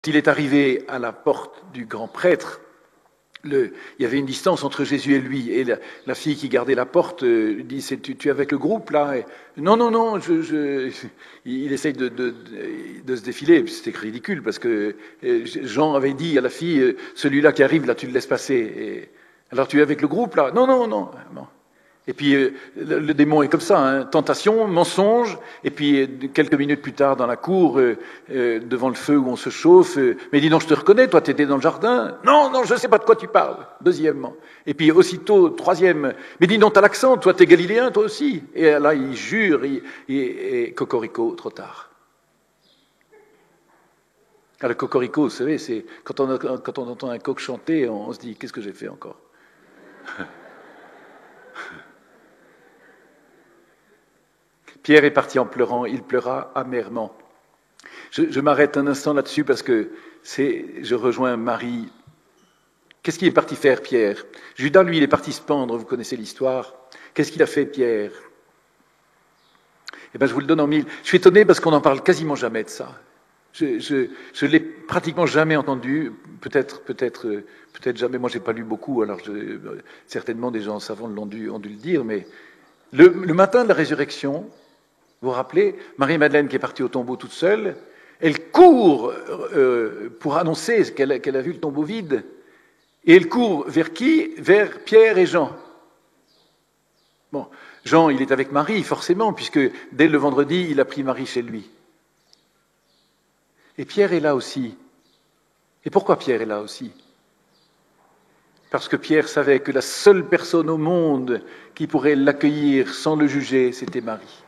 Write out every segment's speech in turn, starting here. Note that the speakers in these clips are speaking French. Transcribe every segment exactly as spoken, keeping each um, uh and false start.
il est arrivé à la porte du grand prêtre, le, il y avait une distance entre Jésus et lui. Et la, la fille qui gardait la porte euh, dit, c'est, tu, tu es avec le groupe là et, non, non, non, je, je, il essaye de, de, de, de se défiler. C'était ridicule parce que euh, Jean avait dit à la fille, euh, celui-là qui arrive là, tu le laisses passer. Et, alors tu es avec le groupe là? Non, non, non. non. Et puis euh, le, le démon est comme ça, hein, tentation, mensonge, et puis euh, quelques minutes plus tard dans la cour, euh, euh, devant le feu où on se chauffe, euh, mais dis donc, je te reconnais, toi tu étais dans le jardin. Non, non, je ne sais pas de quoi tu parles, deuxièmement. Et puis aussitôt, troisième, mais dis donc, t'as l'accent, toi t'es galiléen, toi aussi. Et là, il jure, il, il, et cocorico, trop tard. Ah, le cocorico, vous savez, c'est quand on, quand on entend un coq chanter, on, on se dit, qu'est-ce que j'ai fait encore? Pierre est parti en pleurant, il pleura amèrement. Je, je m'arrête un instant là-dessus parce que c'est, je rejoins Marie. Qu'est-ce qu'il est parti faire, Pierre? Judas, lui, il est parti se pendre, vous connaissez l'histoire. Qu'est-ce qu'il a fait, Pierre? Eh bien, je vous le donne en mille. Je suis étonné parce qu'on n'en parle quasiment jamais de ça. Je, je, je l'ai pratiquement jamais entendu, peut-être, peut-être, peut-être jamais. Moi, j'ai pas lu beaucoup, alors je, certainement des gens savants l'ont dû, ont dû le dire, mais le, le matin de la résurrection, vous vous rappelez, Marie-Madeleine qui est partie au tombeau toute seule, elle court euh, pour annoncer qu'elle, qu'elle a vu le tombeau vide. Et elle court vers qui? Vers Pierre et Jean. Bon, Jean, il est avec Marie, forcément, puisque dès le vendredi, il a pris Marie chez lui. Et Pierre est là aussi. Et pourquoi Pierre est là aussi? Parce que Pierre savait que la seule personne au monde qui pourrait l'accueillir sans le juger, c'était Marie.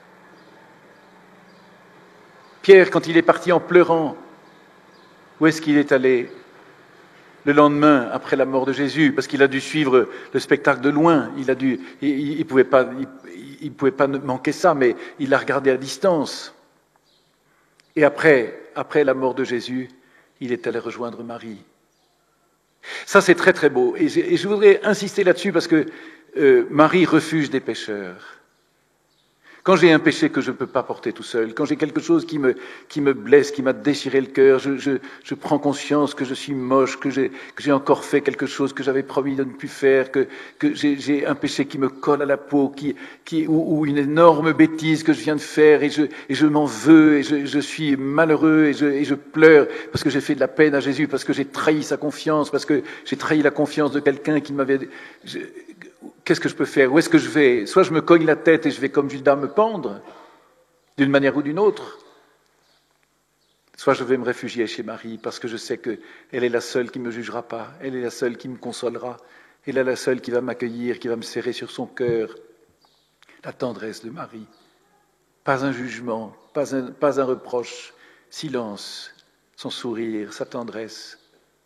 Pierre, quand il est parti en pleurant, où est-ce qu'il est allé? Le lendemain, après la mort de Jésus, parce qu'il a dû suivre le spectacle de loin, il a dû, il, il pouvait pas, il, il pouvait pas manquer ça, mais il l'a regardé à distance. Et après, après la mort de Jésus, il est allé rejoindre Marie. Ça, c'est très très beau. Et, et je voudrais insister là-dessus parce que euh, Marie refuge des pécheurs. Quand j'ai un péché que je ne peux pas porter tout seul, quand j'ai quelque chose qui me, qui me blesse, qui m'a déchiré le cœur, je, je, je prends conscience que je suis moche, que j'ai, que j'ai encore fait quelque chose que j'avais promis de ne plus faire, que, que j'ai, j'ai un péché qui me colle à la peau, qui, qui, ou, ou une énorme bêtise que je viens de faire, et je, et je m'en veux, et je, je suis malheureux, et je, et je pleure parce que j'ai fait de la peine à Jésus, parce que j'ai trahi sa confiance, parce que j'ai trahi la confiance de quelqu'un qui m'avait... Je, qu'est-ce que je peux faire? Où est-ce que je vais? Soit je me cogne la tête et je vais comme Judas me pendre, d'une manière ou d'une autre. Soit je vais me réfugier chez Marie parce que je sais qu'elle est la seule qui ne me jugera pas, elle est la seule qui me consolera, elle est la seule qui va m'accueillir, qui va me serrer sur son cœur. La tendresse de Marie. Pas un jugement, pas un, pas un reproche, silence, son sourire, sa tendresse.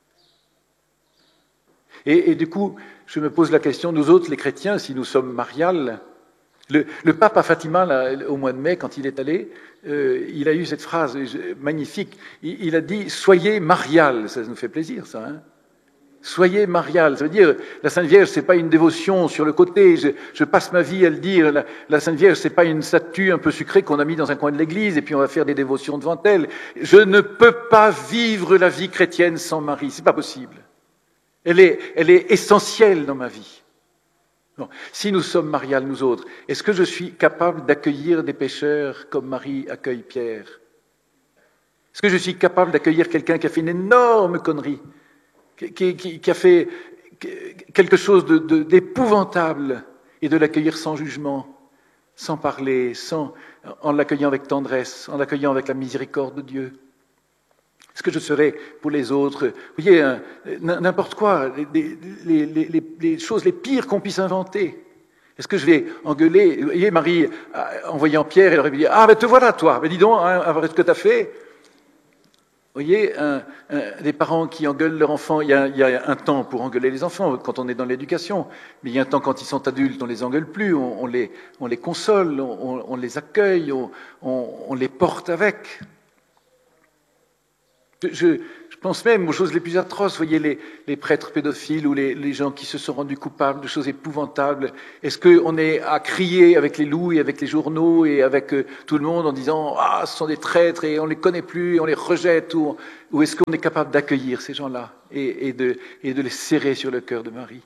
Et, et du coup, je me pose la question, nous autres, les chrétiens, si nous sommes mariales, le, le pape à Fatima, là, au mois de mai, quand il est allé, euh, il a eu cette phrase magnifique, il, il a dit « Soyez mariales », ça nous fait plaisir, ça, hein. Soyez mariales, ça veut dire, la Sainte Vierge, c'est pas une dévotion sur le côté, je, je passe ma vie à le dire, la, la Sainte Vierge, c'est pas une statue un peu sucrée qu'on a mis dans un coin de l'église et puis on va faire des dévotions devant elle. Je ne peux pas vivre la vie chrétienne sans Marie, c'est pas possible. Elle est, elle est essentielle dans ma vie. Bon. Si nous sommes mariales, nous autres, est-ce que je suis capable d'accueillir des pécheurs comme Marie accueille Pierre? Est-ce que je suis capable d'accueillir quelqu'un qui a fait une énorme connerie, qui, qui, qui a fait quelque chose de, de, d'épouvantable, et de l'accueillir sans jugement, sans parler, sans, en l'accueillant avec tendresse, en l'accueillant avec la miséricorde de Dieu? Est-ce que je serai pour les autres, vous voyez, hein, n'importe quoi, les, les, les, les choses les pires qu'on puisse inventer? Est-ce que je vais engueuler? Vous voyez, Marie, en voyant Pierre, elle aurait pu dire « Ah, ben te voilà, toi, ben dis donc, hein, après ce que tu as fait. » Vous voyez, un, un, des parents qui engueulent leur enfant, il y, a, il y a un temps pour engueuler les enfants, quand on est dans l'éducation, mais il y a un temps quand ils sont adultes, on les engueule plus, on, on, les, on les console, on, on les accueille, on, on, on les porte avec. Je, je pense même aux choses les plus atroces. Vous voyez, les, les prêtres pédophiles ou les, les gens qui se sont rendus coupables de choses épouvantables. Est-ce qu'on est à crier avec les loups et avec les journaux et avec euh, tout le monde en disant « Ah, ce sont des traîtres et on ne les connaît plus et on les rejette » ou, ou est-ce qu'on est capable d'accueillir ces gens-là et, et, de, et de les serrer sur le cœur de Marie?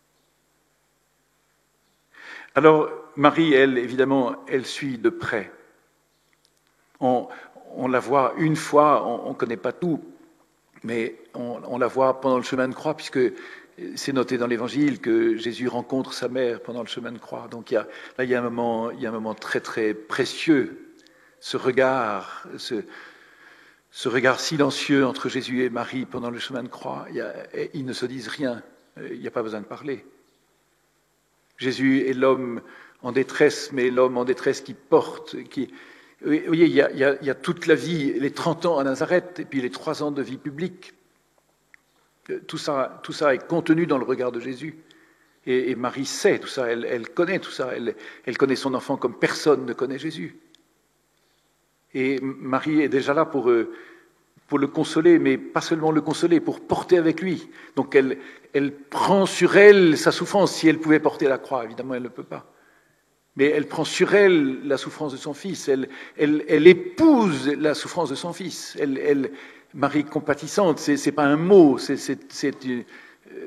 Alors, Marie, elle, évidemment, elle suit de près. On, on la voit une fois, on ne connaît pas tout, mais on, on la voit pendant le chemin de croix, puisque c'est noté dans l'Évangile que Jésus rencontre sa mère pendant le chemin de croix. Donc il y a, là, il y a un moment, il y a un moment très très précieux, ce regard, ce, ce regard silencieux entre Jésus et Marie pendant le chemin de croix. Il y a, ils ne se disent rien, il n'y a pas besoin de parler. Jésus est l'homme en détresse, mais l'homme en détresse qui porte, qui... Vous voyez, il y, a, il, y a, il y a toute la vie, les trente ans à Nazareth, et puis les trois ans de vie publique. Tout ça, tout ça est contenu dans le regard de Jésus. Et, et Marie sait tout ça, elle, elle connaît tout ça, elle, elle connaît son enfant comme personne ne connaît Jésus. Et Marie est déjà là pour, pour le consoler, mais pas seulement le consoler, pour porter avec lui. Donc elle, elle prend sur elle sa souffrance. Si elle pouvait porter la croix, évidemment elle ne peut pas. Mais elle prend sur elle la souffrance de son fils, elle, elle, elle épouse la souffrance de son fils. Elle, elle, Marie compatissante, c'est, c'est pas un mot, c'est, c'est, c'est une, euh,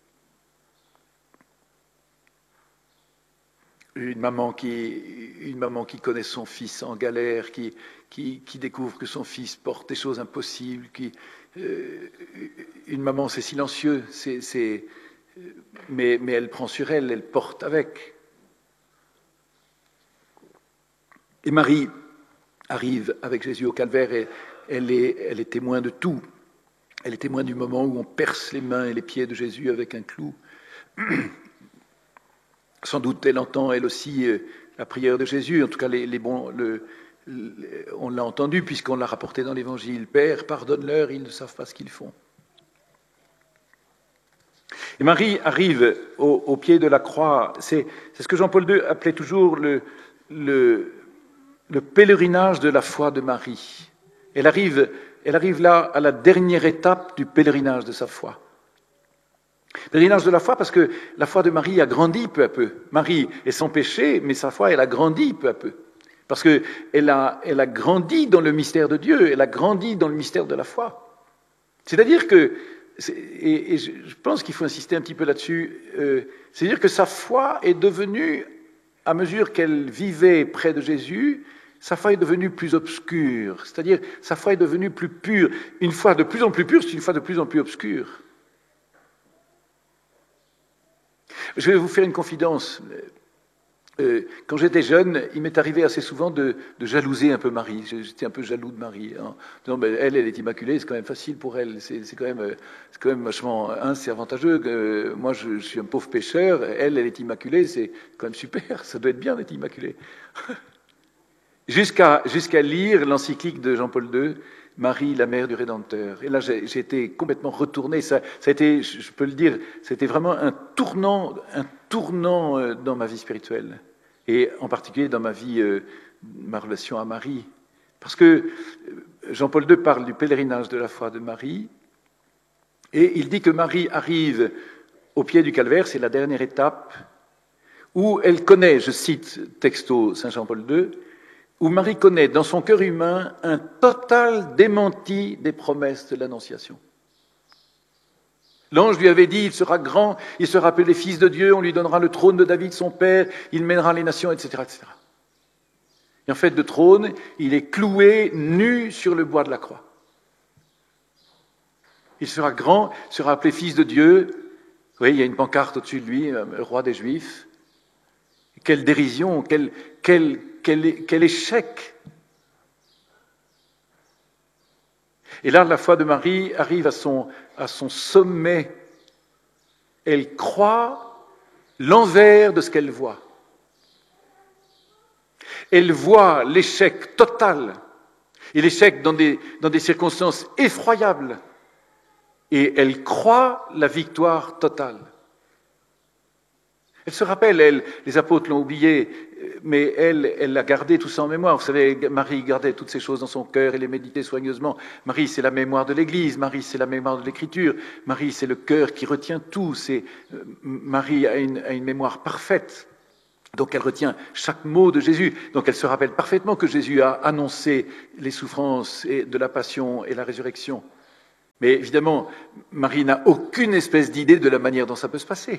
une maman qui, une maman qui connaît son fils en galère, qui, qui, qui découvre que son fils porte des choses impossibles. Qui, euh, une maman, c'est silencieux, c'est, c'est, mais, mais elle prend sur elle, elle porte avec. Et Marie arrive avec Jésus au calvaire et elle est, elle est témoin de tout. Elle est témoin du moment où on perce les mains et les pieds de Jésus avec un clou. Sans doute, elle entend, elle aussi, la prière de Jésus. En tout cas, les, les bons, le, le, on l'a entendu puisqu'on l'a rapporté dans l'Évangile. « Père, pardonne-leur, ils ne savent pas ce qu'ils font. » Et Marie arrive au, au pied de la croix. C'est, c'est ce que Jean-Paul deux appelait toujours le... le le pèlerinage de la foi de Marie. Elle arrive, elle arrive là à la dernière étape du pèlerinage de sa foi. Pèlerinage de la foi parce que la foi de Marie a grandi peu à peu. Marie est sans péché, mais sa foi, elle a grandi peu à peu. Parce qu'elle a, elle a grandi dans le mystère de Dieu, elle a grandi dans le mystère de la foi. C'est-à-dire que, et, et je pense qu'il faut insister un petit peu là-dessus, euh, c'est-à-dire que sa foi est devenue, à mesure qu'elle vivait près de Jésus, sa foi est devenue plus obscure, c'est-à-dire sa foi est devenue plus pure. Une foi de plus en plus pure, c'est une foi de plus en plus obscure. Je vais vous faire une confidence. Euh, quand j'étais jeune, il m'est arrivé assez souvent de, de jalouser un peu Marie. J'étais un peu jaloux de Marie. Hein. Non, mais elle, elle est immaculée, c'est quand même facile pour elle. C'est, c'est quand même, c'est quand même vachement, hein, c'est avantageux. Euh, moi, je, je suis un pauvre pécheur. Elle, elle est immaculée, c'est quand même super. Ça doit être bien d'être immaculée. Jusqu'à, jusqu'à lire l'encyclique de Jean-Paul deux, Marie, la mère du Rédempteur. Et là, j'ai, j'ai été complètement retourné. Ça, ça a été, je peux le dire, c'était vraiment un tournant, un tournant dans ma vie spirituelle. Et en particulier dans ma vie, euh, ma relation à Marie. Parce que Jean-Paul deux parle du pèlerinage de la foi de Marie. Et il dit que Marie arrive au pied du calvaire, c'est la dernière étape, où elle connaît, je cite texto Saint Jean-Paul deux, où Marie connaît dans son cœur humain un total démenti des promesses de l'Annonciation. L'ange lui avait dit, il sera grand, il sera appelé fils de Dieu, on lui donnera le trône de David, son père, il mènera les nations, et cetera, et cetera. Et en fait, de trône, il est cloué, nu sur le bois de la croix. Il sera grand, sera appelé fils de Dieu. Vous voyez, il y a une pancarte au-dessus de lui, le roi des Juifs. Quelle dérision, quel, quel, quel, quel échec. Et là, la foi de Marie arrive à son, à son sommet. Elle croit l'envers de ce qu'elle voit. Elle voit l'échec total, et l'échec dans des, dans des circonstances effroyables. Et elle croit la victoire totale. Elle se rappelle, elle, les apôtres l'ont oublié, mais elle, elle a gardé tout ça en mémoire. Vous savez, Marie gardait toutes ces choses dans son cœur et les méditait soigneusement. Marie, c'est la mémoire de l'Église. Marie, c'est la mémoire de l'Écriture. Marie, c'est le cœur qui retient tout. C'est, Marie a une, a une mémoire parfaite. Donc elle retient chaque mot de Jésus. Donc elle se rappelle parfaitement que Jésus a annoncé les souffrances et de la passion et la résurrection. Mais évidemment, Marie n'a aucune espèce d'idée de la manière dont ça peut se passer.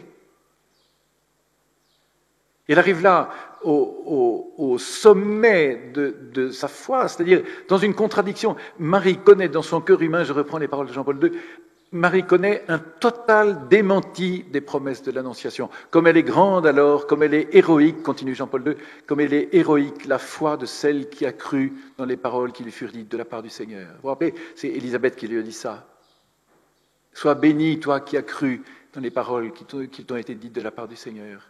Elle arrive là au, au, au sommet de, de sa foi, c'est-à-dire dans une contradiction. Marie connaît dans son cœur humain, je reprends les paroles de Jean-Paul deux, Marie connaît un total démenti des promesses de l'Annonciation. Comme elle est grande alors, comme elle est héroïque, continue Jean-Paul deux, comme elle est héroïque, la foi de celle qui a cru dans les paroles qui lui furent dites de la part du Seigneur. Vous vous rappelez, c'est Élisabeth qui lui a dit ça. Sois béni, toi qui as cru dans les paroles qui t'ont été dites de la part du Seigneur.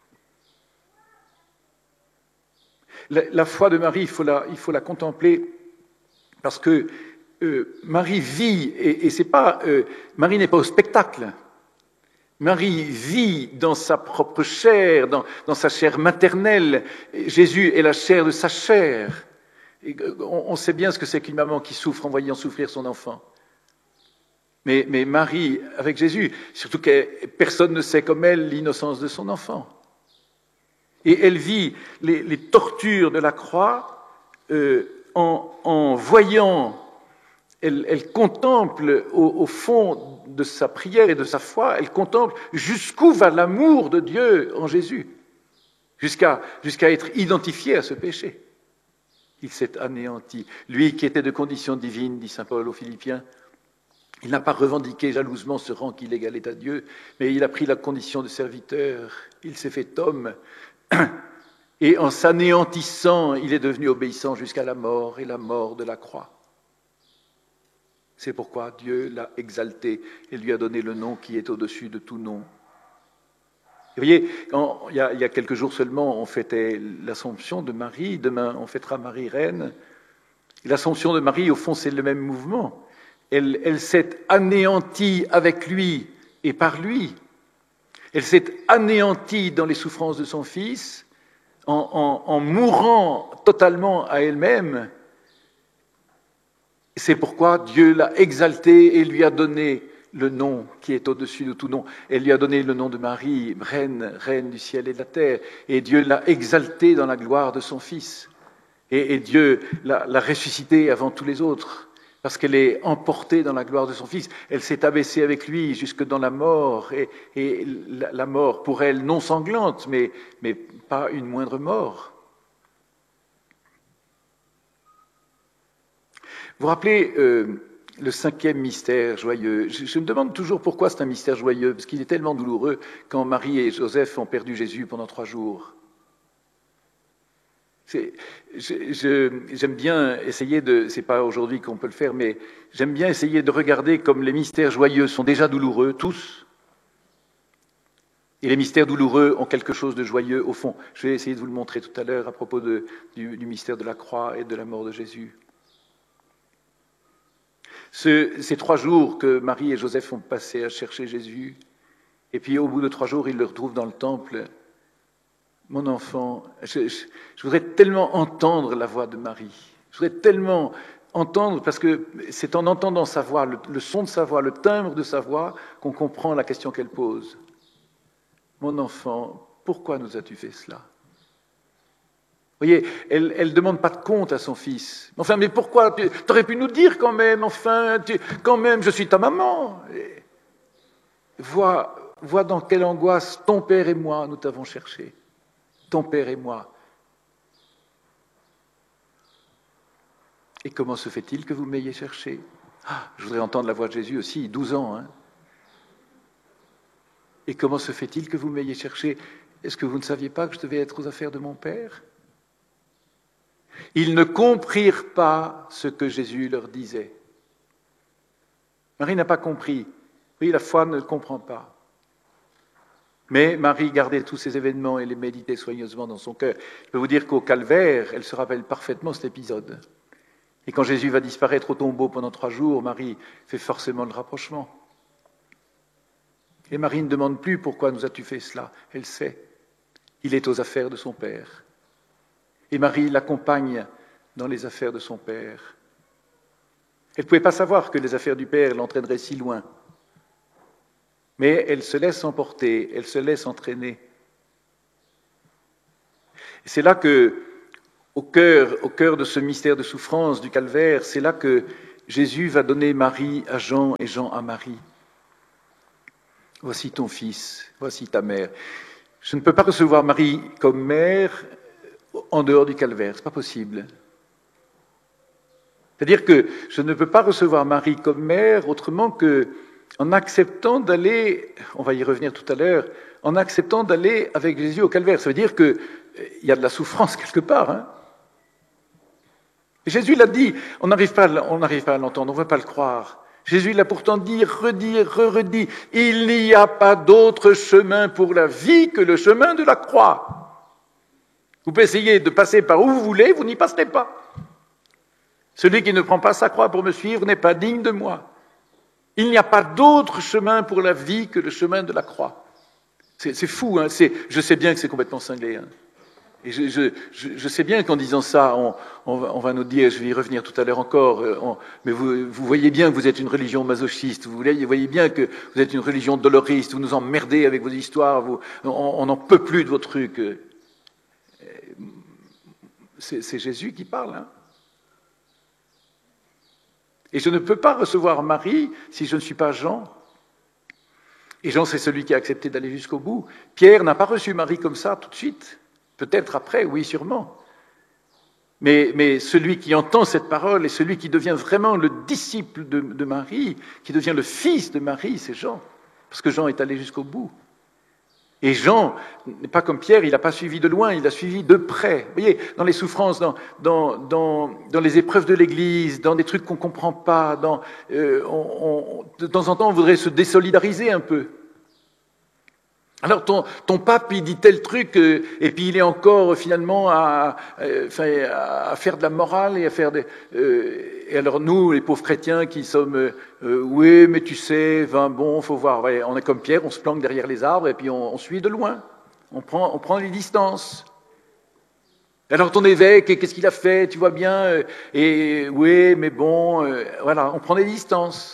La, la foi de Marie, il faut la, il faut la contempler parce que euh, Marie vit, et, et c'est pas, euh, Marie n'est pas au spectacle. Marie vit dans sa propre chair, dans, dans sa chair maternelle. Jésus est la chair de sa chair. Et on, on sait bien ce que c'est qu'une maman qui souffre en voyant souffrir son enfant. Mais, mais Marie, avec Jésus, surtout que personne ne sait comme elle l'innocence de son enfant. Et elle vit les, les tortures de la croix euh, en, en voyant, elle, elle contemple au, au fond de sa prière et de sa foi, elle contemple jusqu'où va l'amour de Dieu en Jésus, jusqu'à, jusqu'à être identifié à ce péché. Il s'est anéanti. Lui qui était de condition divine, dit saint Paul aux Philippiens, il n'a pas revendiqué jalousement ce rang qu'il égalait à Dieu, mais il a pris la condition de serviteur. Il s'est fait homme. Et en s'anéantissant, il est devenu obéissant jusqu'à la mort et la mort de la croix. C'est pourquoi Dieu l'a exalté et lui a donné le nom qui est au-dessus de tout nom. Vous voyez, en, il, y a, il y a quelques jours seulement, on fêtait l'Assomption de Marie. Demain, on fêtera Marie Reine. L'Assomption de Marie, au fond, c'est le même mouvement. Elle, elle s'est anéantie avec lui et par lui. Elle s'est anéantie dans les souffrances de son Fils, en, en, en mourant totalement à elle-même. C'est pourquoi Dieu l'a exaltée et lui a donné le nom qui est au-dessus de tout nom. Elle lui a donné le nom de Marie, reine, reine du ciel et de la terre. Et Dieu l'a exaltée dans la gloire de son Fils. Et, et Dieu l'a, l'a ressuscitée avant tous les autres. Parce qu'elle est emportée dans la gloire de son Fils. Elle s'est abaissée avec lui jusque dans la mort, et, et la, la mort pour elle non sanglante, mais, mais pas une moindre mort. Vous vous rappelez euh, le cinquième mystère joyeux. Je, je me demande toujours pourquoi c'est un mystère joyeux, parce qu'il est tellement douloureux quand Marie et Joseph ont perdu Jésus pendant trois jours. C'est, je, je, j'aime bien essayer de, c'est pas aujourd'hui qu'on peut le faire, mais j'aime bien essayer de regarder comme les mystères joyeux sont déjà douloureux, tous, et les mystères douloureux ont quelque chose de joyeux au fond. Je vais essayer de vous le montrer tout à l'heure à propos de, du, du mystère de la croix et de la mort de Jésus. Ce, ces trois jours que Marie et Joseph ont passé à chercher Jésus, et puis au bout de trois jours, ils le retrouvent dans le temple. Mon enfant, je, je, je voudrais tellement entendre la voix de Marie. Je voudrais tellement entendre, parce que c'est en entendant sa voix, le, le son de sa voix, le timbre de sa voix, qu'on comprend la question qu'elle pose. Mon enfant, pourquoi nous as-tu fait cela ? Vous voyez, elle ne demande pas de compte à son fils. Enfin, mais pourquoi ? Tu aurais pu nous dire quand même, enfin, tu, quand même, je suis ta maman. Et vois, vois dans quelle angoisse ton père et moi nous t'avons cherché. Ton père et moi. Et comment se fait-il que vous m'ayez cherché ? Ah, je voudrais entendre la voix de Jésus aussi, douze ans. Hein. Et comment se fait-il que vous m'ayez cherché ? Est-ce que vous ne saviez pas que je devais être aux affaires de mon père ? Ils ne comprirent pas ce que Jésus leur disait. Marie n'a pas compris. Oui, la foi ne comprend pas. Mais Marie gardait tous ces événements et les méditait soigneusement dans son cœur. Je peux vous dire qu'au calvaire, elle se rappelle parfaitement cet épisode. Et quand Jésus va disparaître au tombeau pendant trois jours, Marie fait forcément le rapprochement. Et Marie ne demande plus « Pourquoi nous as-tu fait cela ?» Elle sait. Il est aux affaires de son Père. Et Marie l'accompagne dans les affaires de son Père. Elle ne pouvait pas savoir que les affaires du Père l'entraîneraient si loin. Mais elle se laisse emporter, elle se laisse entraîner. Et c'est là que, au cœur, au cœur de ce mystère de souffrance du calvaire, c'est là que Jésus va donner Marie à Jean et Jean à Marie. Voici ton fils, voici ta mère. Je ne peux pas recevoir Marie comme mère en dehors du calvaire, c'est pas possible. C'est-à-dire que je ne peux pas recevoir Marie comme mère autrement que en acceptant d'aller, on va y revenir tout à l'heure, en acceptant d'aller avec Jésus au calvaire. Ça veut dire qu'il y a de la souffrance quelque part. Hein. Et Jésus l'a dit, on n'arrive pas, on n'arrive pas à l'entendre, on ne veut pas le croire. Jésus l'a pourtant dit, redit, re-redit, il n'y a pas d'autre chemin pour la vie que le chemin de la croix. Vous pouvez essayer de passer par où vous voulez, vous n'y passerez pas. Celui qui ne prend pas sa croix pour me suivre n'est pas digne de moi. Il n'y a pas d'autre chemin pour la vie que le chemin de la croix. C'est, c'est fou, hein, c'est, je sais bien que c'est complètement cinglé. Hein. Et je, je, je, je sais bien qu'en disant ça, on, on, va, on va nous dire, je vais y revenir tout à l'heure encore, on, mais vous, vous voyez bien que vous êtes une religion masochiste, vous voyez, vous voyez bien que vous êtes une religion doloriste, vous nous emmerdez avec vos histoires, vous, on n'en peut plus de vos trucs. C'est, c'est Jésus qui parle, hein. Et je ne peux pas recevoir Marie si je ne suis pas Jean. Et Jean, c'est celui qui a accepté d'aller jusqu'au bout. Pierre n'a pas reçu Marie comme ça tout de suite. Peut-être après, oui, sûrement. Mais, mais celui qui entend cette parole et celui qui devient vraiment le disciple de, de Marie, qui devient le fils de Marie, c'est Jean. Parce que Jean est allé jusqu'au bout. Et Jean n'est pas comme Pierre, il n'a pas suivi de loin, il a suivi de près. Vous voyez, dans les souffrances, dans, dans, dans, dans les épreuves de l'Église, dans des trucs qu'on ne comprend pas, dans, euh, on, on, de temps en temps, on voudrait se désolidariser un peu. Alors ton, ton pape, il dit tel truc, euh, et puis il est encore euh, finalement à, euh, à faire de la morale et à faire des... Euh, et alors nous, les pauvres chrétiens qui sommes... Euh, euh, oui, mais tu sais, ben bon, faut voir. Ouais, on est comme Pierre, on se planque derrière les arbres et puis on, on suit de loin. On prend, on prend les distances. Alors ton évêque, qu'est-ce qu'il a fait, tu vois bien euh, et oui, mais bon, euh, voilà, on prend des distances.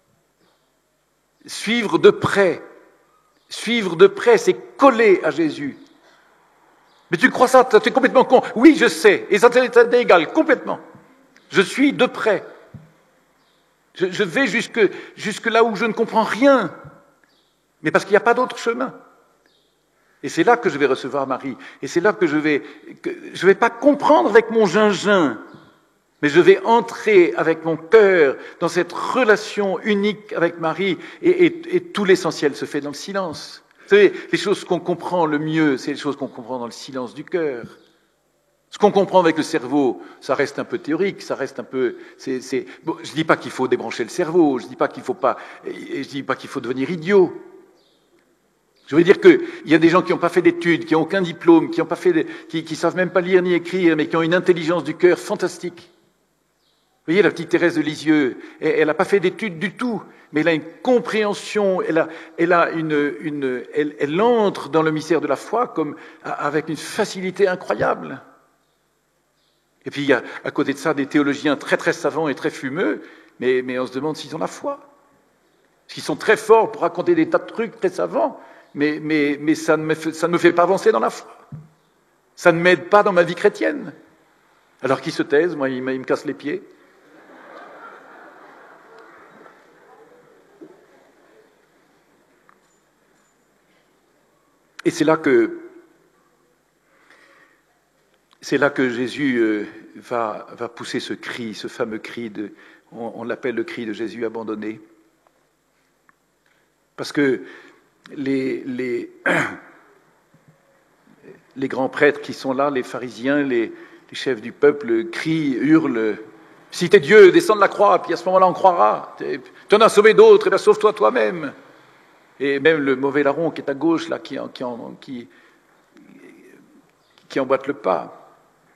Suivre de près. Suivre de près, c'est coller à Jésus. Mais tu crois ça, tu es complètement con. Oui, je sais, et ça t'est égal, complètement. Je suis de près. Je, je vais jusque, jusque là où je ne comprends rien. Mais parce qu'il n'y a pas d'autre chemin. Et c'est là que je vais recevoir Marie. Et c'est là que je vais... Que, je ne vais pas comprendre avec mon gingin, mais je vais entrer avec mon cœur dans cette relation unique avec Marie et, et, et tout l'essentiel se fait dans le silence. Vous savez, les choses qu'on comprend le mieux, c'est les choses qu'on comprend dans le silence du cœur. Ce qu'on comprend avec le cerveau, ça reste un peu théorique, ça reste un peu... C'est, c'est... Bon, je ne dis pas qu'il faut débrancher le cerveau, je ne dis pas qu'il faut pas... je dis pas qu'il faut devenir idiot. Je veux dire qu'il y a des gens qui n'ont pas fait d'études, qui n'ont aucun diplôme, qui ne qui, qui savent même pas lire ni écrire, mais qui ont une intelligence du cœur fantastique. Vous voyez, la petite Thérèse de Lisieux, elle n'a pas fait d'études du tout, mais elle a une compréhension, elle, a, elle, a une, une, elle, elle entre dans le mystère de la foi comme, avec une facilité incroyable. Et puis il y a à côté de ça des théologiens très très savants et très fumeux, mais, mais on se demande s'ils ont la foi. Parce qu'ils sont très forts pour raconter des tas de trucs très savants, mais, mais, mais ça, ne me fait, ça ne me fait pas avancer dans la foi. Ça ne m'aide pas dans ma vie chrétienne. Alors qu'ils se taisent, moi ils me, ils me cassent les pieds. Et c'est là que, c'est là que Jésus euh, va, va pousser ce cri, ce fameux cri, de, on, on l'appelle le cri de Jésus abandonné. Parce que les, les, les grands prêtres qui sont là, les pharisiens, les, les chefs du peuple, crient, hurlent, « Si t'es Dieu, descends de la croix, puis à ce moment-là on croira. Tu en as sauvé d'autres, et bien sauve-toi toi-même. » Et même le mauvais larron qui est à gauche, là, qui, qui, qui, qui emboîte le pas.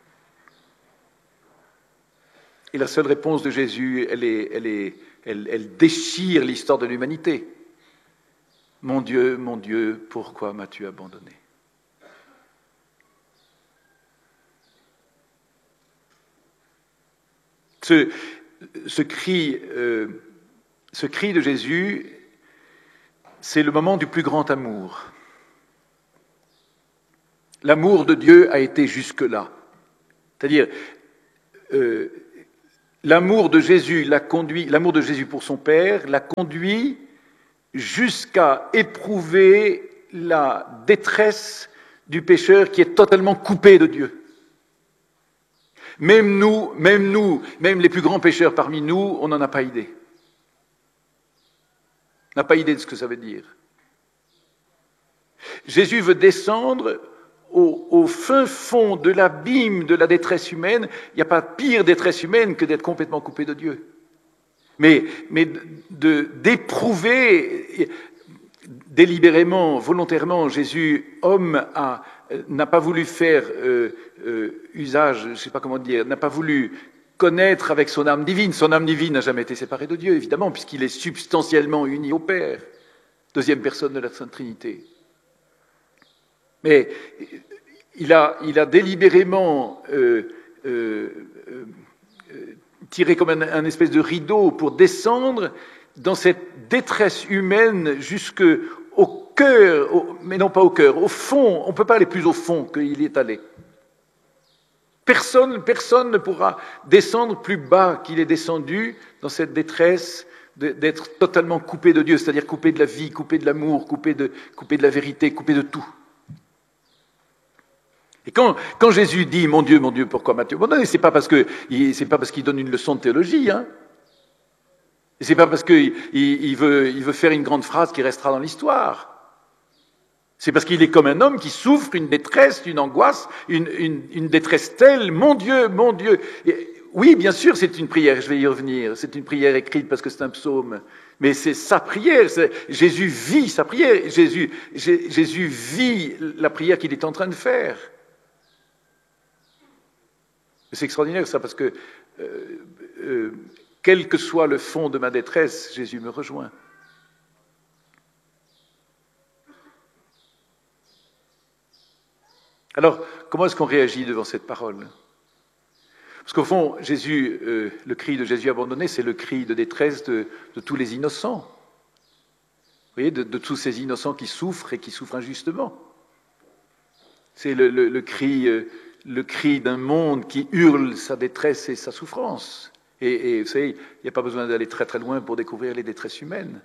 Et la seule réponse de Jésus, elle, est, elle, est, elle, elle déchire l'histoire de l'humanité. « Mon Dieu, mon Dieu, pourquoi m'as-tu abandonné ?» Ce, ce, cri, euh, ce cri de Jésus, c'est le moment du plus grand amour. L'amour de Dieu a été jusque-là. C'est-à-dire, euh, l'amour de Jésus l'a conduit, l'amour de Jésus pour son Père l'a conduit jusqu'à éprouver la détresse du pécheur qui est totalement coupé de Dieu. Même nous, même nous, même les plus grands pécheurs parmi nous, on n'en a pas idée. On n'a pas idée de ce que ça veut dire. Jésus veut descendre au, au fin fond de l'abîme de la détresse humaine. Il n'y a pas pire détresse humaine que d'être complètement coupé de Dieu. Mais, mais de, d'éprouver délibérément, volontairement, Jésus, homme, a, n'a pas voulu faire euh, euh, usage, je ne sais pas comment dire, n'a pas voulu connaître avec son âme divine. Son âme divine n'a jamais été séparée de Dieu, évidemment, puisqu'il est substantiellement uni au Père, deuxième personne de la Sainte Trinité. Mais il a, il a délibérément euh, euh, euh, tiré comme un, un espèce de rideau pour descendre dans cette détresse humaine jusqu'au cœur, au, mais non pas au cœur, au fond. On ne peut pas aller plus au fond qu'il y est allé. Personne, personne ne pourra descendre plus bas qu'il est descendu dans cette détresse d'être totalement coupé de Dieu, c'est-à-dire coupé de la vie, coupé de l'amour, coupé de, coupé de la vérité, coupé de tout. Et quand, quand Jésus dit « Mon Dieu, mon Dieu, pourquoi m'as-tu abandonné ?» c'est pas parce que c'est pas parce qu'il donne une leçon de théologie, hein. Et c'est pas parce qu'il il, il veut, il veut faire une grande phrase qui restera dans l'histoire. C'est parce qu'il est comme un homme qui souffre une détresse, une angoisse, une, une, une détresse telle, mon Dieu, mon Dieu. Et, oui, bien sûr, c'est une prière, je vais y revenir. C'est une prière écrite parce que c'est un psaume. Mais c'est sa prière. C'est, Jésus vit sa prière. Jésus, Jésus vit la prière qu'il est en train de faire. C'est extraordinaire ça, parce que euh, euh, quel que soit le fond de ma détresse, Jésus me rejoint. Alors, comment est-ce qu'on réagit devant cette parole ? Parce qu'au fond, Jésus, euh, le cri de Jésus abandonné, c'est le cri de détresse de, de tous les innocents. Vous voyez, de, de tous ces innocents qui souffrent et qui souffrent injustement. C'est le, le, le cri... Euh, le cri d'un monde qui hurle sa détresse et sa souffrance. Et, et vous savez, il n'y a pas besoin d'aller très très loin pour découvrir les détresses humaines.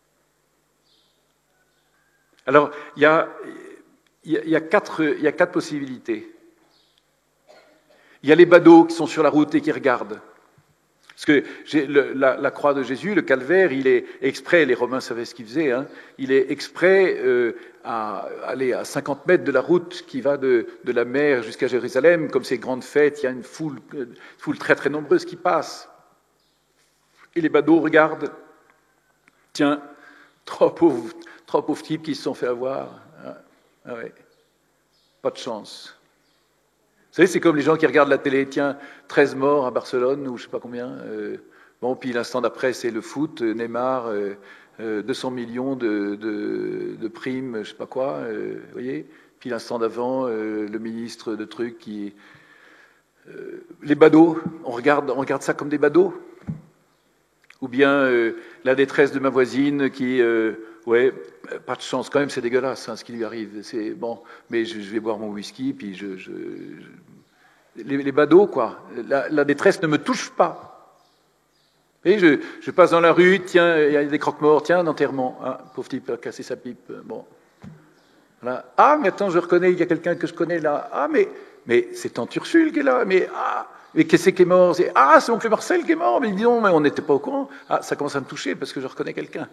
Alors, il y a, il y a, il y a, quatre, il y a quatre possibilités. Il y a les badauds qui sont sur la route et qui regardent. Parce que j'ai le, la, la croix de Jésus, le calvaire, il est exprès, les Romains savaient ce qu'ils faisaient, hein, il est exprès euh, à aller à cinquante mètres de la route qui va de, de la mer jusqu'à Jérusalem. Comme ces grandes fêtes, il y a une foule, une foule très très nombreuse qui passe. Et les badauds regardent. Tiens, trois pauvres, trois pauvres types qui se sont fait avoir. Ah, ah ouais. Pas de chance. Vous savez, c'est comme les gens qui regardent la télé, tiens, treize morts à Barcelone, ou je ne sais pas combien. Euh, bon, puis l'instant d'après, c'est le foot, Neymar, euh, euh, deux cents millions de, de, de primes, je ne sais pas quoi, euh, vous voyez. Puis l'instant d'avant, euh, le ministre de trucs qui... Euh, les badauds, on regarde, on regarde ça comme des badauds. Ou bien euh, la détresse de ma voisine qui... Euh, ouais, pas de chance, quand même, c'est dégueulasse hein, ce qui lui arrive. C'est bon, mais je, je vais boire mon whisky, puis je... je, je... Les, les badauds, quoi. La, la détresse ne me touche pas. Et je, je passe dans la rue, tiens, il y a des croque-morts, tiens, un enterrement. Ah, pauvre type a cassé sa pipe. Bon. Voilà. Ah, mais attends, je reconnais, il y a quelqu'un que je connais là. Ah, mais, mais c'est Tante Ursule qui est là. Mais, ah, mais qu'est-ce qui est mort? C'est, ah, c'est oncle Marcel qui est mort. Mais dis donc, mais on n'était pas au courant. Ah, ça commence à me toucher parce que je reconnais quelqu'un.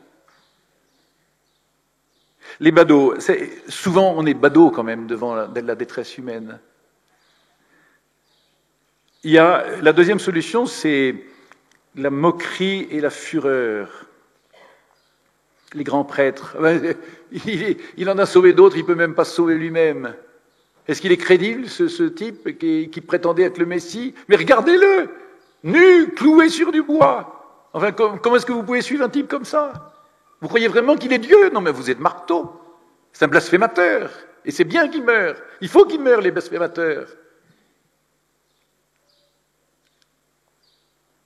Les badauds, c'est, souvent on est badauds quand même devant la, la détresse humaine. Il y a, la deuxième solution, c'est la moquerie et la fureur. Les grands prêtres, il, il en a sauvé d'autres, il ne peut même pas se sauver lui-même. Est-ce qu'il est crédible, ce, ce type qui, qui prétendait être le Messie? Mais regardez-le, nu, cloué sur du bois. Enfin, comment, comment est-ce que vous pouvez suivre un type comme ça? Vous croyez vraiment qu'il est Dieu? Non, mais vous êtes marteau. C'est un blasphémateur. Et c'est bien qu'il meure. Il faut qu'il meure, les blasphémateurs.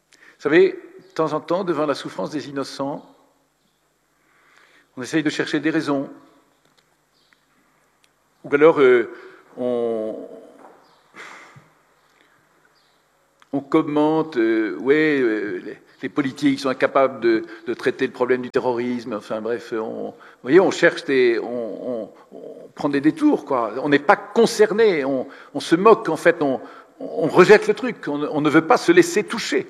savez, de temps en temps, devant la souffrance des innocents, on essaye de chercher des raisons. Ou alors, euh, on, on commente, euh, ouais, euh, les, les politiques sont incapables de, de traiter le problème du terrorisme. Enfin bref, on, vous voyez, on cherche des, on, on, on prend des détours, quoi. On n'est pas concerné, on, on se moque, en fait, on, on rejette le truc, on, on ne veut pas se laisser toucher.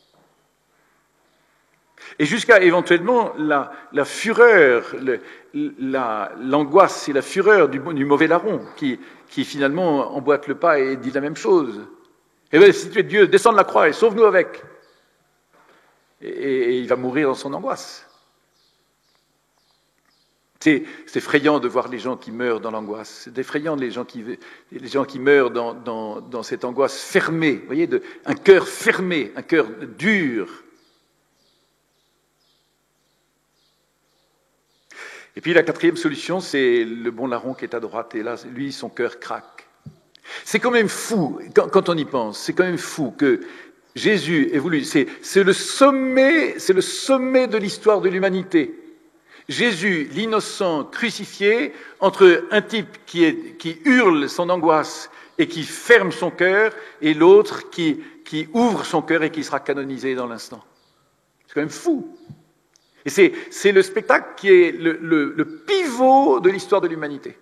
Et jusqu'à éventuellement la, la fureur, le, la, l'angoisse et la fureur du, du mauvais larron qui, qui finalement emboîte le pas et dit la même chose. Eh bien, si tu es Dieu, descends de la croix et sauve-nous avec. Et, et il va mourir dans son angoisse. C'est, c'est effrayant de voir les gens qui meurent dans l'angoisse. C'est effrayant les gens qui, les gens qui meurent dans, dans, dans cette angoisse fermée. Vous voyez, de, un cœur fermé, un cœur dur. Et puis la quatrième solution, c'est le bon larron qui est à droite. Et là, lui, son cœur craque. C'est quand même fou, quand, quand on y pense, c'est quand même fou que Jésus ait voulu. C'est, c'est le sommet, c'est le sommet de l'histoire de l'humanité. Jésus, l'innocent crucifié, entre un type qui, est, qui hurle son angoisse et qui ferme son cœur, et l'autre qui, qui ouvre son cœur et qui sera canonisé dans l'instant. C'est quand même fou. Et c'est, c'est le spectacle qui est le, le, le pivot de l'histoire de l'humanité.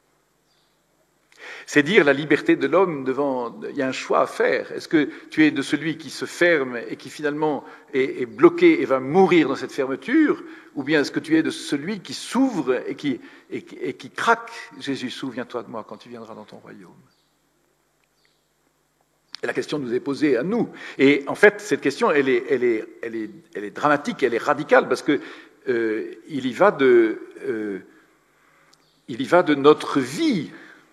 C'est dire la liberté de l'homme devant... Il y a un choix à faire. Est-ce que tu es de celui qui se ferme et qui finalement est, est bloqué et va mourir dans cette fermeture, ou bien est-ce que tu es de celui qui s'ouvre et qui, et, et qui craque? Jésus, souviens-toi de moi quand tu viendras dans ton royaume. Et la question nous est posée à nous. Et en fait, cette question, elle est, elle est, elle est, elle est dramatique, elle est radicale, parce que euh, il y va de, euh, il y va de notre vie.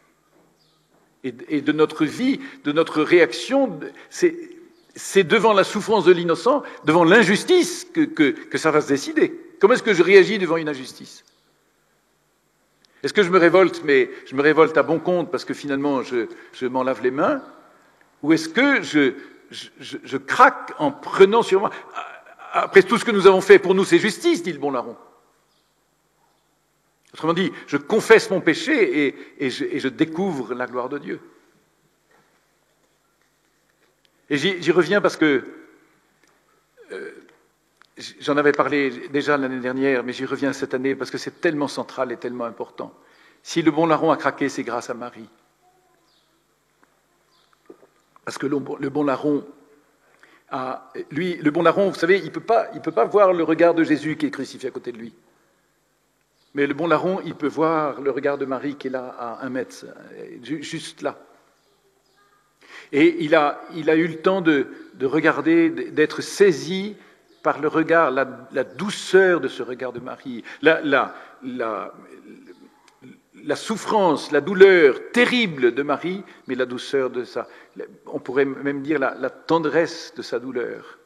Et de notre vie, de notre réaction, c'est, c'est devant la souffrance de l'innocent, devant l'injustice que, que, que ça va se décider. Comment est-ce que je réagis devant une injustice? Est-ce que je me révolte, mais je me révolte à bon compte parce que finalement je, je m'en lave les mains? Ou est-ce que je, je, je, je craque en prenant sur moi? Après tout ce que nous avons fait, pour nous c'est justice, dit le bon larron. Autrement dit, je confesse mon péché et, et, je, et je découvre la gloire de Dieu. Et j'y, j'y reviens parce que euh, j'en avais parlé déjà l'année dernière, mais j'y reviens cette année parce que c'est tellement central et tellement important. Si le bon larron a craqué, c'est grâce à Marie. Parce que le, le bon larron, a, lui, le bon larron, vous savez, il ne peut pas, il peut pas voir le regard de Jésus qui est crucifié à côté de lui. Mais le bon larron, il peut voir le regard de Marie qui est là à un mètre, juste là. Et il a, il a eu le temps de, de regarder, d'être saisi par le regard, la, la douceur de ce regard de Marie, la, la, la, la souffrance, la douleur terrible de Marie, mais la douceur de sa, on pourrait même dire la, la tendresse de sa douleur.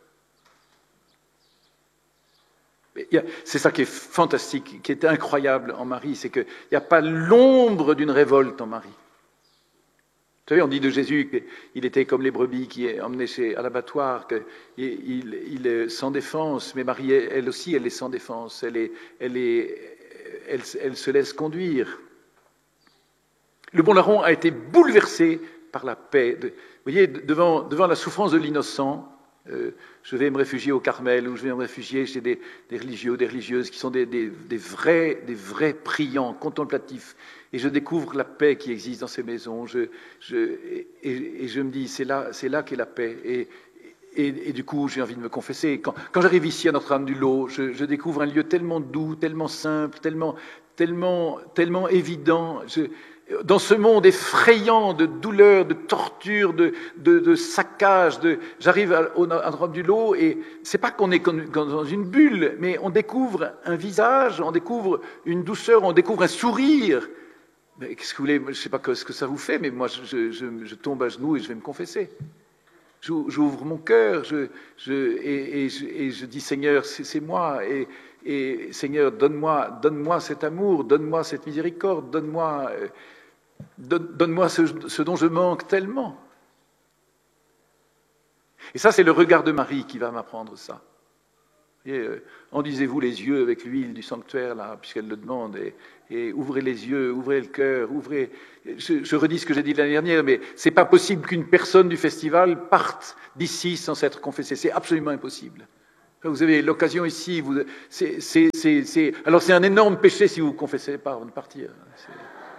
C'est ça qui est fantastique, qui est incroyable en Marie, c'est qu'il n'y a pas l'ombre d'une révolte en Marie. Vous savez, on dit de Jésus qu'il était comme les brebis qui est emmené chez, à l'abattoir, qu'il il, il est sans défense, mais Marie, elle aussi, elle est sans défense, elle, est, elle, est, elle, elle se laisse conduire. Le bon larron a été bouleversé par la paix. De, vous voyez, devant, devant la souffrance de l'innocent, Euh, je vais me réfugier au Carmel, ou je vais me réfugier chez des, des religieux, des religieuses qui sont des, des, des, vrais, des vrais priants, contemplatifs. Et je découvre la paix qui existe dans ces maisons. Je, je, et, et je me dis, c'est là, c'est là qu'est la paix. Et, et, et du coup, j'ai envie de me confesser. Quand, quand j'arrive ici à Notre-Dame-du-Lot, je, je découvre un lieu tellement doux, tellement simple, tellement, tellement, tellement évident. Je, Dans ce monde effrayant de douleur, de torture, de, de, de saccage, de, j'arrive à, à Notre-Dame-du-Lot et c'est pas qu'on est dans une bulle, mais on découvre un visage, on découvre une douceur, on découvre un sourire. Mais qu'est-ce que vous voulez? Je sais pas ce que ça vous fait, mais moi je, je, je tombe à genoux et je vais me confesser. J'ouvre mon cœur je, je, et, et, je, et je dis Seigneur, c'est, c'est moi. Et, et Seigneur, donne-moi, donne-moi cet amour, donne-moi cette miséricorde, donne-moi. Euh, Donne-moi ce, ce dont je manque tellement. Et ça, c'est le regard de Marie qui va m'apprendre ça. Et, euh, enduisez-vous les yeux avec l'huile du sanctuaire, là, puisqu'elle le demande, et, et ouvrez les yeux, ouvrez le cœur, ouvrez... Je, je redis ce que j'ai dit l'année dernière, mais c'est pas possible qu'une personne du festival parte d'ici sans s'être confessée. C'est absolument impossible. Vous avez l'occasion ici, vous... c'est, c'est, c'est, c'est... alors c'est un énorme péché si vous ne vous confessez pas avant de partir. C'est...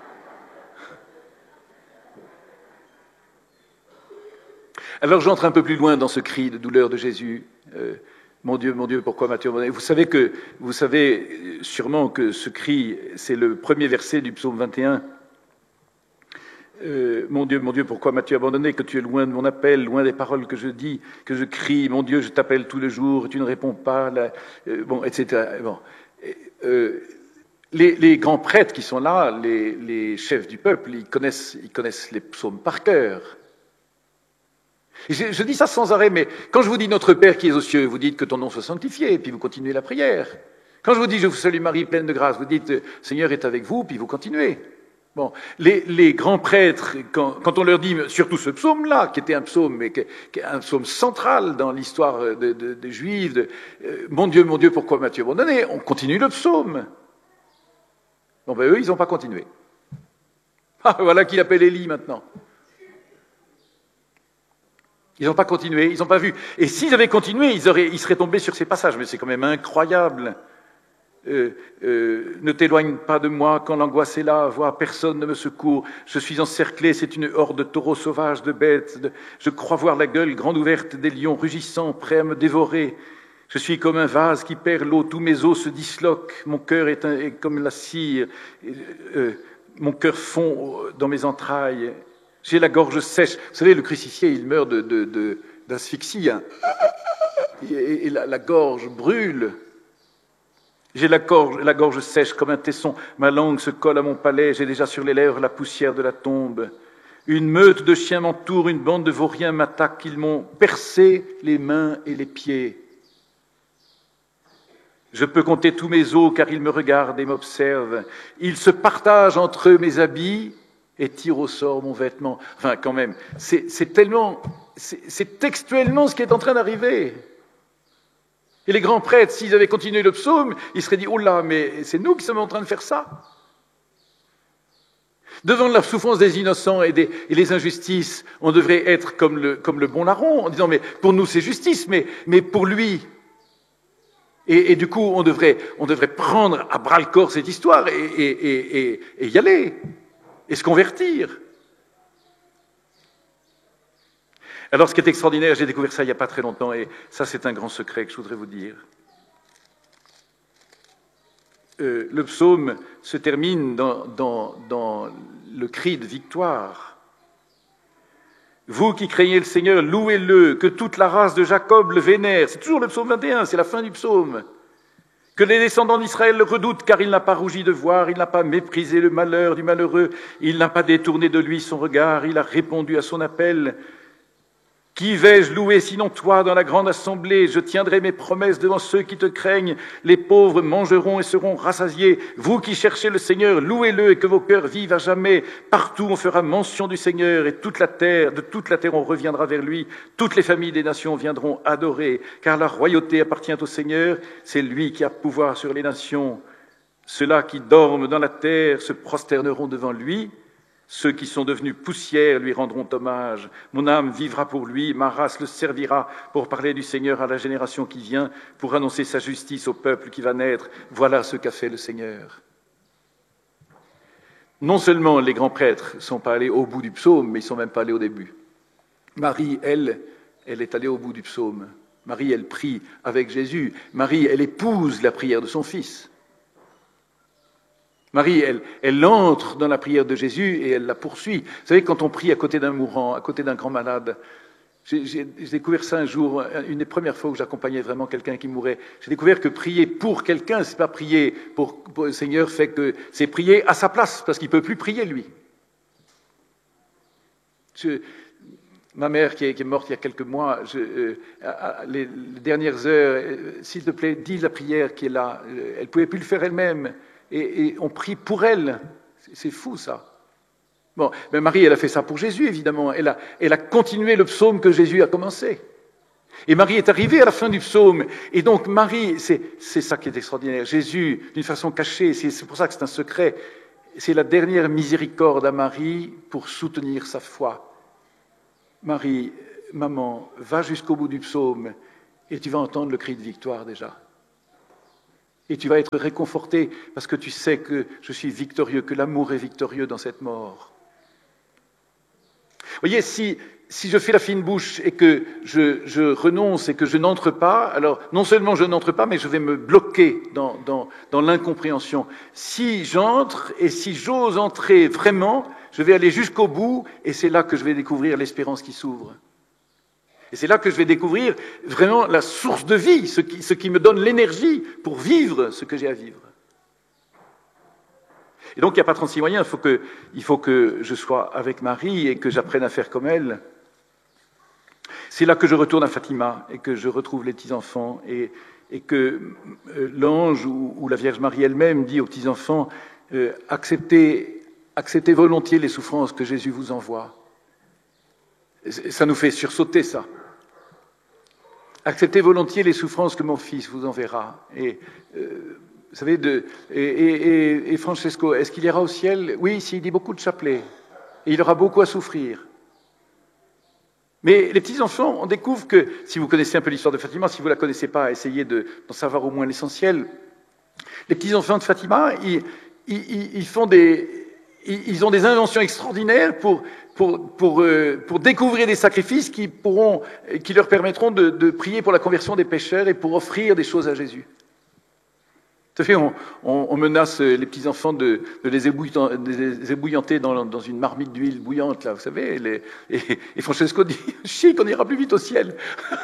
Alors j'entre un peu plus loin dans ce cri de douleur de Jésus. Euh, Mon Dieu, mon Dieu, pourquoi m'as-tu abandonné ? Vous savez que, vous savez sûrement que ce cri, c'est le premier verset du psaume vingt et un. Euh, mon Dieu, mon Dieu, pourquoi m'as-tu abandonné ? Que tu es loin de mon appel, loin des paroles que je dis, que je crie. Mon Dieu, je t'appelle tous les jours, et tu ne réponds pas. Là, euh, bon, et cetera. Bon, euh, les, les grands prêtres qui sont là, les, les chefs du peuple, ils connaissent, ils connaissent les psaumes par cœur. Je, je dis ça sans arrêt, mais quand je vous dis notre Père qui est aux cieux, vous dites que ton nom soit sanctifié, puis vous continuez la prière. Quand je vous dis je vous salue Marie, pleine de grâce, vous dites Seigneur est avec vous, puis vous continuez. Bon, les, les grands prêtres, quand, quand on leur dit, surtout ce psaume-là, qui était un psaume, mais qui, qui est un psaume central dans l'histoire des de, de Juifs, de, euh, mon Dieu, mon Dieu, pourquoi m'as-tu abandonné ? On continue le psaume. Bon, ben eux, ils n'ont pas continué. Ah, voilà qu'il appelle Élie maintenant. Ils n'ont pas continué, ils n'ont pas vu. Et s'ils avaient continué, ils, auraient, ils seraient tombés sur ces passages. Mais c'est quand même incroyable. Euh, euh, ne t'éloigne pas de moi quand l'angoisse est là, vois, personne ne me secourt. Je suis encerclé, c'est une horde de taureaux sauvages, de bêtes. De... Je crois voir la gueule grande ouverte des lions rugissants, prêts à me dévorer. Je suis comme un vase qui perd l'eau, tous mes os se disloquent. Mon cœur est, un, est comme la cire. Euh, mon cœur fond dans mes entrailles. J'ai la gorge sèche. Vous savez, le crucifié, il meurt de, de, de, d'asphyxie. Hein. Et, et la, la gorge brûle. J'ai la gorge, la gorge sèche comme un tesson. Ma langue se colle à mon palais. J'ai déjà sur les lèvres la poussière de la tombe. Une meute de chiens m'entoure. Une bande de vauriens m'attaque. Ils m'ont percé les mains et les pieds. Je peux compter tous mes os car ils me regardent et m'observent. Ils se partagent entre eux mes habits et tire au sort mon vêtement. Enfin, quand même, c'est, c'est tellement, c'est, c'est textuellement ce qui est en train d'arriver. Et les grands prêtres, s'ils avaient continué le psaume, ils seraient dit, oh là, mais c'est nous qui sommes en train de faire ça. Devant la souffrance des innocents et, des, et les injustices, on devrait être comme le, comme le bon larron, en disant, mais pour nous c'est justice, mais, mais pour lui. Et, et du coup, on devrait, on devrait prendre à bras-le-corps cette histoire et, et, et, et, et y aller. Et se convertir. Alors, ce qui est extraordinaire, j'ai découvert ça il n'y a pas très longtemps, et ça, c'est un grand secret que je voudrais vous dire. Euh, le psaume se termine dans, dans, dans le cri de victoire. Vous qui craignez le Seigneur, louez-le, que toute la race de Jacob le vénère. C'est toujours le psaume vingt et un, c'est la fin du psaume. Que les descendants d'Israël le redoutent, car il n'a pas rougi de voir, il n'a pas méprisé le malheur du malheureux, il n'a pas détourné de lui son regard, il a répondu à son appel. Qui vais-je louer sinon toi dans la grande assemblée ? Je tiendrai mes promesses devant ceux qui te craignent. Les pauvres mangeront et seront rassasiés. Vous qui cherchez le Seigneur, louez-le et que vos cœurs vivent à jamais. Partout on fera mention du Seigneur et toute la terre, de toute la terre on reviendra vers lui. Toutes les familles des nations viendront adorer, car la royauté appartient au Seigneur. C'est lui qui a pouvoir sur les nations. Ceux-là qui dorment dans la terre se prosterneront devant lui. Ceux qui sont devenus poussière lui rendront hommage. Mon âme vivra pour lui, ma race le servira pour parler du Seigneur à la génération qui vient, pour annoncer sa justice au peuple qui va naître. Voilà ce qu'a fait le Seigneur. Non seulement les grands prêtres ne sont pas allés au bout du psaume, mais ils ne sont même pas allés au début. Marie, elle, elle est allée au bout du psaume. Marie, elle prie avec Jésus. Marie, elle épouse la prière de son fils. Marie, elle, elle entre dans la prière de Jésus et elle la poursuit. Vous savez, quand on prie à côté d'un mourant, à côté d'un grand malade, j'ai, j'ai, j'ai découvert ça un jour, une des premières fois où j'accompagnais vraiment quelqu'un qui mourait. J'ai découvert que prier pour quelqu'un, c'est pas prier pour, pour le Seigneur, fait que c'est prier à sa place, parce qu'il peut plus prier lui. Je, ma mère qui est, qui est morte il y a quelques mois, je, euh, à, à, les, les dernières heures, euh, s'il te plaît, dis la prière qui est là. Elle pouvait plus le faire elle-même. Et, et on prie pour elle. C'est, c'est fou, ça. Bon, mais Marie, elle a fait ça pour Jésus, évidemment. Elle a, elle a continué le psaume que Jésus a commencé. Et Marie est arrivée à la fin du psaume. Et donc Marie, c'est, c'est ça qui est extraordinaire. Jésus, d'une façon cachée, c'est, c'est pour ça que c'est un secret, c'est la dernière miséricorde à Marie pour soutenir sa foi. Marie, maman, va jusqu'au bout du psaume et tu vas entendre le cri de victoire déjà. Et tu vas être réconforté parce que tu sais que je suis victorieux, que l'amour est victorieux dans cette mort. Vous voyez, si, si je fais la fine bouche et que je, je renonce et que je n'entre pas, alors non seulement je n'entre pas, mais je vais me bloquer dans, dans, dans l'incompréhension. Si j'entre et si j'ose entrer vraiment, je vais aller jusqu'au bout et c'est là que je vais découvrir l'espérance qui s'ouvre. Et c'est là que je vais découvrir vraiment la source de vie, ce qui, ce qui me donne l'énergie pour vivre ce que j'ai à vivre. Et donc, il n'y a pas trente-six moyens, il faut, que, il faut que je sois avec Marie et que j'apprenne à faire comme elle. C'est là que je retourne à Fatima et que je retrouve les petits-enfants et, et que euh, l'ange ou, ou la Vierge Marie elle-même dit aux petits-enfants euh, acceptez, acceptez volontiers les souffrances que Jésus vous envoie. Ça nous fait sursauter, ça. Acceptez volontiers les souffrances que mon fils vous enverra. Et, euh, vous savez, de, et, et, et Francesco, est-ce qu'il ira au ciel? Oui, s'il dit beaucoup de chapelets. Et il aura beaucoup à souffrir. Mais les petits-enfants, on découvre que, si vous connaissez un peu l'histoire de Fatima, si vous ne la connaissez pas, essayez de, d'en savoir au moins l'essentiel. Les petits-enfants de Fatima, ils, ils, ils, font des, ils ont des inventions extraordinaires pour... Pour, pour, euh, pour découvrir des sacrifices qui, pourront, qui leur permettront de, de prier pour la conversion des pécheurs et pour offrir des choses à Jésus. Tout à fait, on, on, on menace les petits-enfants de, de les ébouillanter dans, dans une marmite d'huile bouillante, là, vous savez. Les, et, et Francesco dit « Chic, on ira plus vite au ciel !»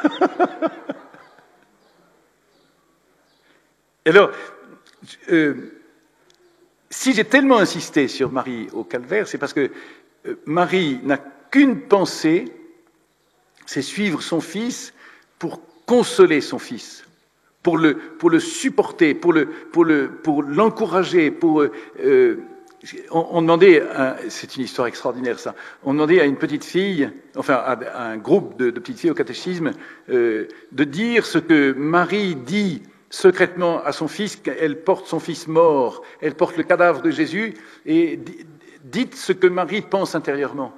Alors, euh, si j'ai tellement insisté sur Marie au calvaire, c'est parce que Marie n'a qu'une pensée, c'est suivre son fils pour consoler son fils, pour le, pour le supporter, pour, le, pour, le, pour l'encourager. Pour, euh, on, on demandait, à, c'est une histoire extraordinaire ça, on demandait à une petite fille, enfin à un groupe de, de petites filles au catéchisme, euh, de dire ce que Marie dit secrètement à son fils, qu'elle porte son fils mort, elle porte le cadavre de Jésus, et dites ce que Marie pense intérieurement.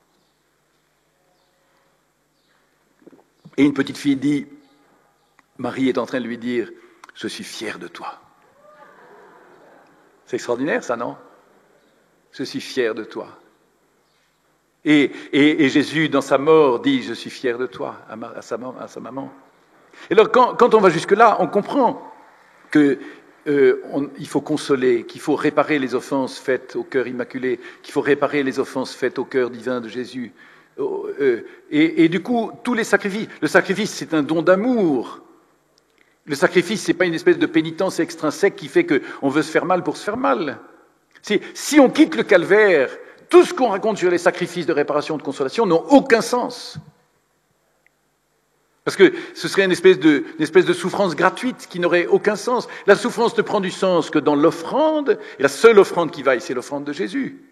Et une petite fille dit, Marie est en train de lui dire, je suis fière de toi. C'est extraordinaire ça, non? Je suis fière de toi. Et, et, et Jésus, dans sa mort, dit, je suis fier de toi, à, ma, à, sa, à sa maman. Et alors, quand, quand on va jusque-là, on comprend que Euh, on, il faut consoler, qu'il faut réparer les offenses faites au cœur immaculé, qu'il faut réparer les offenses faites au cœur divin de Jésus. Euh, et, et du coup, tous les sacrifices, le sacrifice c'est un don d'amour. Le sacrifice c'est pas une espèce de pénitence extrinsèque qui fait qu'on veut se faire mal pour se faire mal. C'est, si on quitte le calvaire, tout ce qu'on raconte sur les sacrifices de réparation, de consolation n'ont aucun sens. Parce que ce serait une espèce, de, une espèce de souffrance gratuite qui n'aurait aucun sens. La souffrance ne prend du sens que dans l'offrande, et la seule offrande qui vaille, c'est l'offrande de Jésus.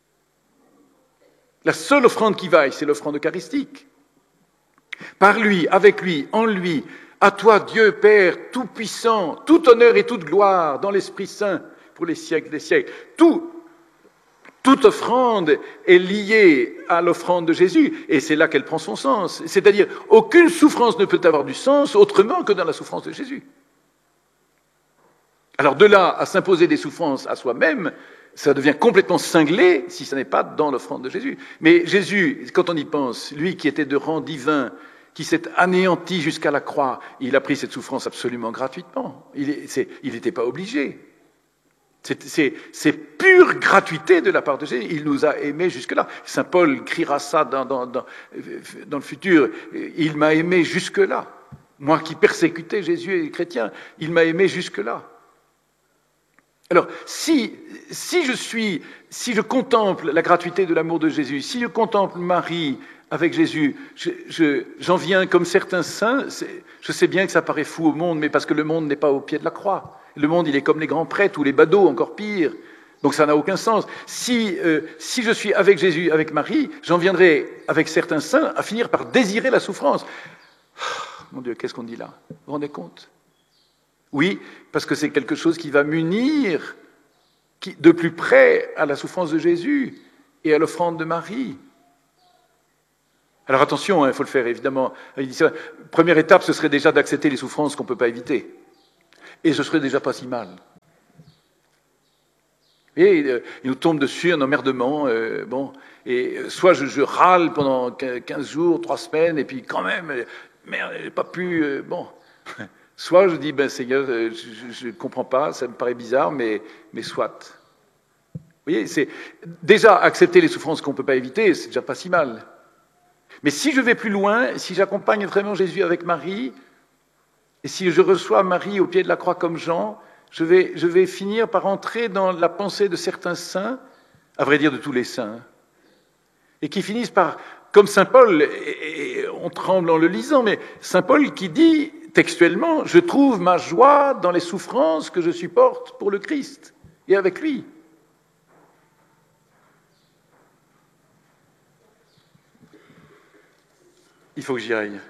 La seule offrande qui vaille, c'est l'offrande eucharistique. Par lui, avec lui, en lui, à toi, Dieu Père Tout-Puissant, tout honneur et toute gloire dans l'Esprit Saint pour les siècles des siècles. Tout, toute offrande est liée à l'offrande de Jésus, et c'est là qu'elle prend son sens. C'est-à-dire, aucune souffrance ne peut avoir du sens autrement que dans la souffrance de Jésus. Alors de là à s'imposer des souffrances à soi-même, ça devient complètement cinglé si ce n'est pas dans l'offrande de Jésus. Mais Jésus, quand on y pense, lui qui était de rang divin, qui s'est anéanti jusqu'à la croix, il a pris cette souffrance absolument gratuitement. Il n'était pas obligé. C'est, c'est, c'est pure gratuité de la part de Jésus. Il nous a aimés jusque-là. Saint Paul criera ça dans, dans, dans, dans le futur. Il m'a aimé jusque-là. Moi qui persécutais Jésus et les chrétiens, il m'a aimé jusque-là. Alors, si, si je suis, si je contemple la gratuité de l'amour de Jésus, si je contemple Marie avec Jésus, je, je, j'en viens comme certains saints. Je sais bien que ça paraît fou au monde, mais parce que le monde n'est pas au pied de la croix. Le monde, il est comme les grands prêtres ou les badauds, encore pire. Donc ça n'a aucun sens. Si, euh, si je suis avec Jésus, avec Marie, j'en viendrai avec certains saints à finir par désirer la souffrance. mon Dieu, qu'est-ce qu'on dit là? Vous vous rendez compte? Oui, parce que c'est quelque chose qui va m'unir qui, de plus près à la souffrance de Jésus et à l'offrande de Marie. Alors attention, il hein, faut le faire évidemment. Il dit ça, première étape, ce serait déjà d'accepter les souffrances qu'on ne peut pas éviter. Et ce serait déjà pas si mal. Et euh, il nous tombe dessus un emmerdement. Euh, bon, et soit je, je râle pendant quinze jours, trois semaines, et puis quand même, merde, j'ai pas pu. Euh, bon. Soit je dis, ben Seigneur, je ne comprends pas, ça me paraît bizarre, mais, mais soit. Vous voyez, c'est déjà accepter les souffrances qu'on ne peut pas éviter, c'est déjà pas si mal. Mais si je vais plus loin, si j'accompagne vraiment Jésus avec Marie, et si je reçois Marie au pied de la croix comme Jean, je vais, je vais finir par entrer dans la pensée de certains saints, à vrai dire de tous les saints, et qui finissent par, comme saint Paul, et, et on tremble en le lisant, mais saint Paul qui dit textuellement, je trouve ma joie dans les souffrances que je supporte pour le Christ et avec lui. Il faut que j'y aille.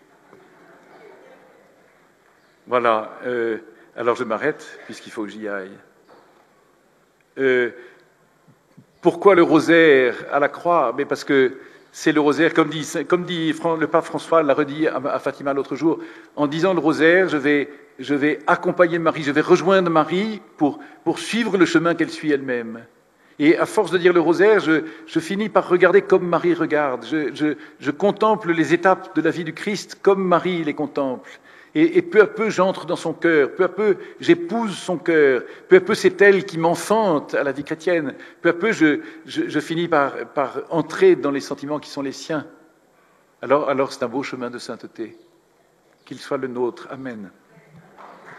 Voilà. Euh, alors je m'arrête, puisqu'il faut que j'y aille. Euh, pourquoi le rosaire à la croix? Mais parce que c'est le rosaire, comme dit, comme dit le pape François, l'a redit à Fatima l'autre jour, en disant le rosaire, je vais, je vais accompagner Marie, je vais rejoindre Marie pour, pour suivre le chemin qu'elle suit elle-même. Et à force de dire le rosaire, je, je finis par regarder comme Marie regarde. Je, je, je contemple les étapes de la vie du Christ comme Marie les contemple. Et, et peu à peu, j'entre dans son cœur. Peu à peu, j'épouse son cœur. Peu à peu, c'est elle qui m'enfante à la vie chrétienne. Peu à peu, je, je, je finis par, par entrer dans les sentiments qui sont les siens. Alors, alors c'est un beau chemin de sainteté. Qu'il soit le nôtre. Amen.